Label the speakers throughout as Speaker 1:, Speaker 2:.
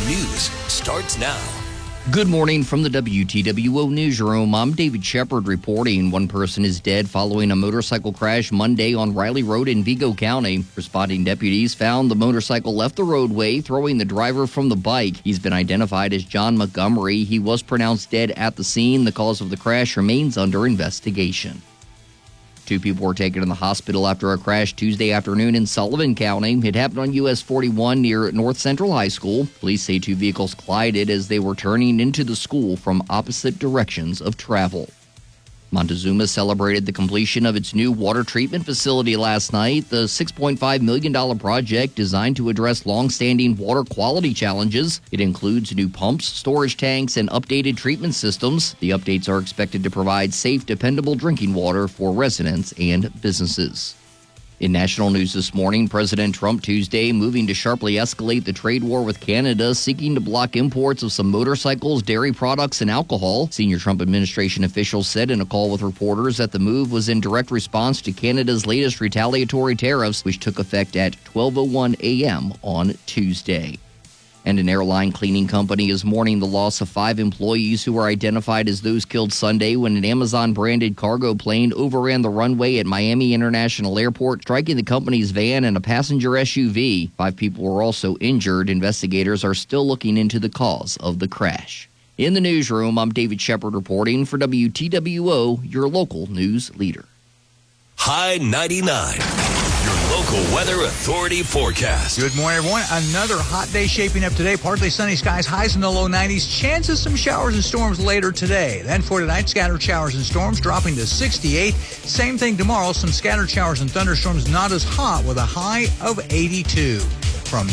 Speaker 1: news starts now.
Speaker 2: Good morning from the WTWO Newsroom. I'm David Shepard reporting. One person is dead following a motorcycle crash Monday on Riley Road in Vigo County. Responding deputies found the motorcycle left the roadway, throwing the driver from the bike. He's been identified as John Montgomery. He was pronounced dead at the scene. The cause of the crash remains under investigation. 2 people were taken to the hospital after a crash Tuesday afternoon in Sullivan County. It happened on US 41 near North Central High School. Police say 2 vehicles collided as they were turning into the school from opposite directions of travel. Montezuma celebrated the completion of its new water treatment facility last night. The $6.5 million project designed to address long-standing water quality challenges. It includes new pumps, storage tanks, and updated treatment systems. The updates are expected to provide safe, dependable drinking water for residents and businesses. In national news this morning, President Trump Tuesday moving to sharply escalate the trade war with Canada, seeking to block imports of some motorcycles, dairy products, and alcohol. Senior Trump administration officials said in a call with reporters that the move was in direct response to Canada's latest retaliatory tariffs, which took effect at 12:01 a.m. on Tuesday. And an airline cleaning company is mourning the loss of 5 employees who were identified as those killed Sunday when an Amazon-branded cargo plane overran the runway at Miami International Airport, striking the company's van and a passenger SUV. 5 people were also injured. Investigators are still looking into the cause of the crash. In the newsroom, I'm David Shepard reporting for WTWO, your local news leader.
Speaker 1: High 99. Your local weather authority forecast.
Speaker 3: Good morning, everyone. Another hot day shaping up today. Partly sunny skies, highs in the low 90s. Chances some showers and storms later today. Then for tonight, scattered showers and storms dropping to 68. Same thing tomorrow. Some scattered showers and thunderstorms, not as hot, with a high of 82. From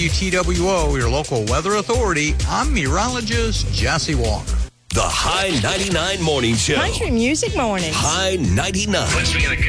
Speaker 3: WTWO, your local weather authority, I'm meteorologist Jesse Walker.
Speaker 1: The High 99 Morning Show.
Speaker 4: Country Music Mornings.
Speaker 1: High 99.